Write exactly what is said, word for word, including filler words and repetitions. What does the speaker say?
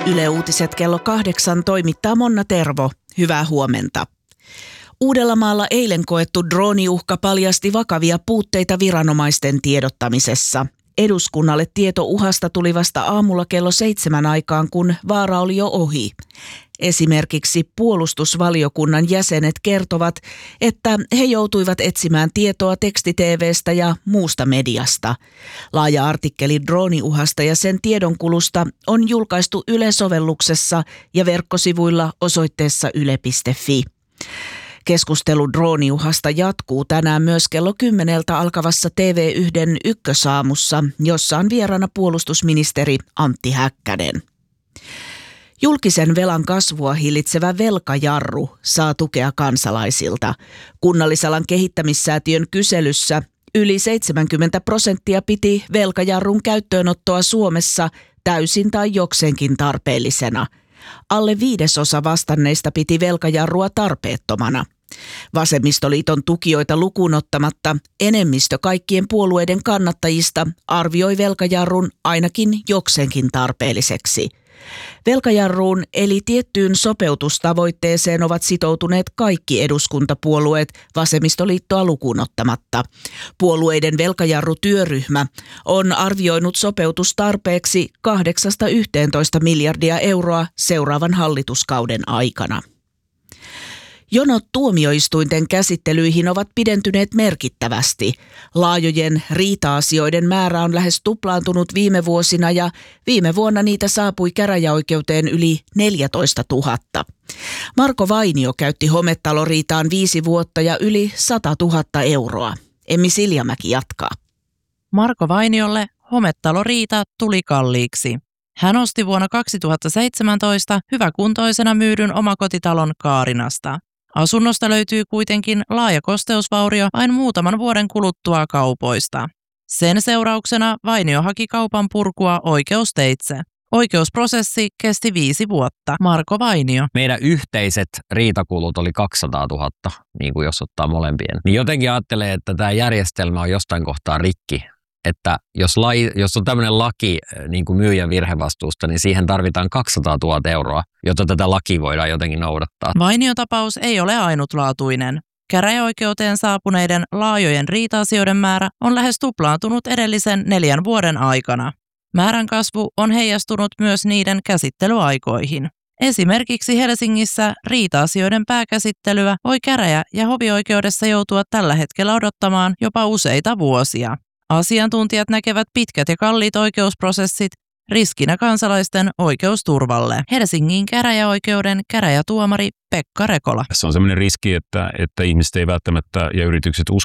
Yle Uutiset kello kahdeksan toimittaa Monna Tervo. Hyvää huomenta. Uudellamaalla eilen koettu drooniuhka paljasti vakavia puutteita viranomaisten tiedottamisessa. Eduskunnalle tieto uhasta tuli vasta aamulla kello seitsemän aikaan, kun vaara oli jo ohi. Esimerkiksi puolustusvaliokunnan jäsenet kertovat, että he joutuivat etsimään tietoa teksti-tv:stä ja muusta mediasta. Laaja artikkeli drooniuhasta ja sen tiedonkulusta on julkaistu Yle-sovelluksessa ja verkkosivuilla osoitteessa yle piste fi. Keskustelu drooniuhasta jatkuu tänään myös kello kymmeneltä alkavassa T V yksi ykkösaamussa, jossa on vieraana puolustusministeri Antti Häkkänen. Julkisen velan kasvua hillitsevä velkajarru saa tukea kansalaisilta. Kunnallisalan kehittämissäätiön kyselyssä yli seitsemänkymmentä prosenttia piti velkajarrun käyttöönottoa Suomessa täysin tai jokseenkin tarpeellisena. Alle viidesosa vastanneista piti velkajarrua tarpeettomana. Vasemmistoliiton tukijoita lukuun ottamatta enemmistö kaikkien puolueiden kannattajista arvioi velkajarrun ainakin jokseenkin tarpeelliseksi. Velkajarruun eli tiettyyn sopeutustavoitteeseen ovat sitoutuneet kaikki eduskuntapuolueet vasemmistoliittoa lukuun ottamatta. Puolueiden velkajarrutyöryhmä on arvioinut sopeutustarpeeksi kahdeksasta yhteentoista miljardia euroa seuraavan hallituskauden aikana. Jonot tuomioistuinten käsittelyihin ovat pidentyneet merkittävästi. Laajojen riita-asioiden määrä on lähes tuplaantunut viime vuosina ja viime vuonna niitä saapui käräjäoikeuteen yli neljätoista tuhatta. Marko Vainio käytti hometaloriitaan viisi vuotta ja yli sata tuhatta euroa. Emmi Siljamäki jatkaa. Marko Vainiolle hometaloriita tuli kalliiksi. Hän osti vuonna kaksituhattaseitsemäntoista hyväkuntoisena myydyn omakotitalon Kaarinasta. Asunnosta löytyy kuitenkin laaja kosteusvaurio vain muutaman vuoden kuluttua kaupoista. Sen seurauksena Vainio haki kaupan purkua oikeusteitse. Oikeusprosessi kesti viisi vuotta. Marko Vainio. Meidän yhteiset riitakulut oli kaksisataatuhatta, niin kuin jos ottaa molempien. Niin jotenkin ajattelee, että tämä järjestelmä on jostain kohtaa rikki. Että jos, lai, jos on tämmöinen laki niin kuin myyjän virhevastuusta, niin siihen tarvitaan kaksisataatuhatta euroa, jotta tätä lakia voidaan jotenkin noudattaa. Vainio-tapaus ei ole ainutlaatuinen. Käräjäoikeuteen saapuneiden laajojen riita-asioiden määrä on lähes tuplaantunut edellisen neljän vuoden aikana. Määrän kasvu on heijastunut myös niiden käsittelyaikoihin. Esimerkiksi Helsingissä riita-asioiden pääkäsittelyä voi käräjä- ja hovioikeudessa joutua tällä hetkellä odottamaan jopa useita vuosia. Asiantuntijat näkevät pitkät ja kalliit oikeusprosessit riskinä kansalaisten oikeusturvalle. Helsingin käräjäoikeuden käräjätuomari Pekka Rekola. Se on sellainen riski, että, että ihmiset ei välttämättä ja yritykset